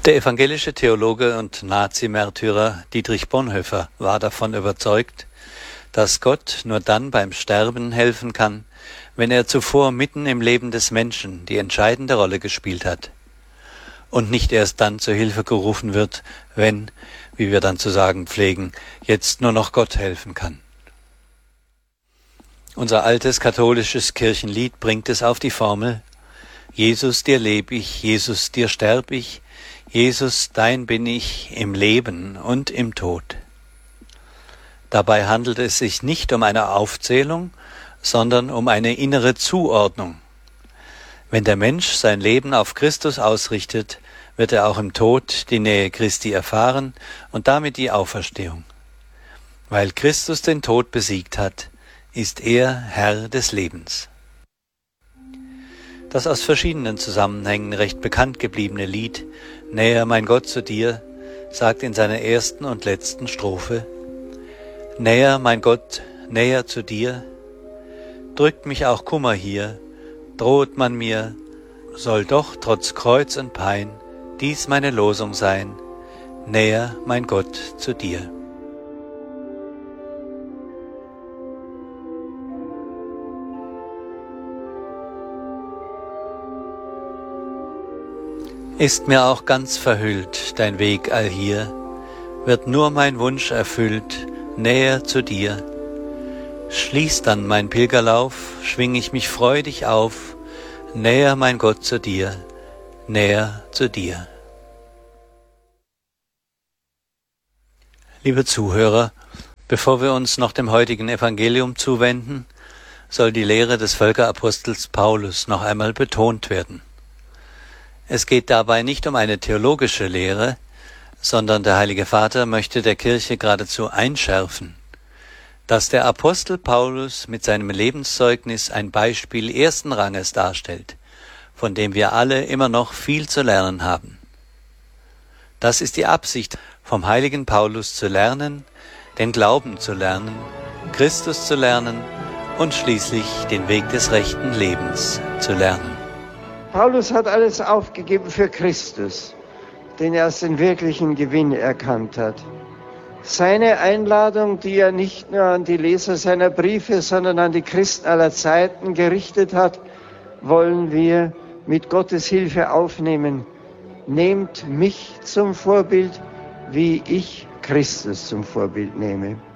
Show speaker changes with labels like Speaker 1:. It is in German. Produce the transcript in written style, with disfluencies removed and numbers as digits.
Speaker 1: Der evangelische Theologe und Nazi-Märtyrer Dietrich Bonhoeffer war davon überzeugt, dass Gott nur dann beim Sterben helfen kann, wenn er zuvor mitten im Leben des Menschen die entscheidende Rolle gespielt hat und nicht erst dann zur Hilfe gerufen wird, wenn, wie wir dann zu sagen pflegen, jetzt nur noch Gott helfen kann. Unser altes katholisches Kirchenlied bringt es auf die Formel: Jesus, dir leb ich, Jesus, dir sterb ich, Jesus, dein bin ich im Leben und im Tod. Dabei handelt es sich nicht um eine Aufzählung, sondern um eine innere Zuordnung. Wenn der Mensch sein Leben auf Christus ausrichtet, wird er auch im Tod die Nähe Christi erfahren und damit die Auferstehung. Weil Christus den Tod besiegt hat, ist er Herr des Lebens. Das aus verschiedenen Zusammenhängen recht bekannt gebliebene Lied »Näher, mein Gott, zu dir« sagt in seiner ersten und letzten Strophe: »Näher, mein Gott, näher zu dir, drückt mich auch Kummer hier, droht man mir, soll doch trotz Kreuz und Pein dies meine Losung sein, näher, mein Gott, zu dir.« Ist mir auch ganz verhüllt dein Weg allhier, wird nur mein Wunsch erfüllt, näher zu dir. Schließt dann mein Pilgerlauf, schwing ich mich freudig auf, näher, mein Gott, zu dir, näher zu dir. Liebe Zuhörer, bevor wir uns noch dem heutigen Evangelium zuwenden, soll die Lehre des Völkerapostels Paulus noch einmal betont werden. Es geht dabei nicht um eine theologische Lehre, sondern der Heilige Vater möchte der Kirche geradezu einschärfen, dass der Apostel Paulus mit seinem Lebenszeugnis ein Beispiel ersten Ranges darstellt, von dem wir alle immer noch viel zu lernen haben. Das ist die Absicht, vom heiligen Paulus zu lernen, den Glauben zu lernen, Christus zu lernen und schließlich den Weg des rechten Lebens zu lernen.
Speaker 2: Paulus hat alles aufgegeben für Christus, den er als den wirklichen Gewinn erkannt hat. Seine Einladung, die er nicht nur an die Leser seiner Briefe, sondern an die Christen aller Zeiten gerichtet hat, wollen wir mit Gottes Hilfe aufnehmen. Nehmt mich zum Vorbild, wie ich Christus zum Vorbild nehme.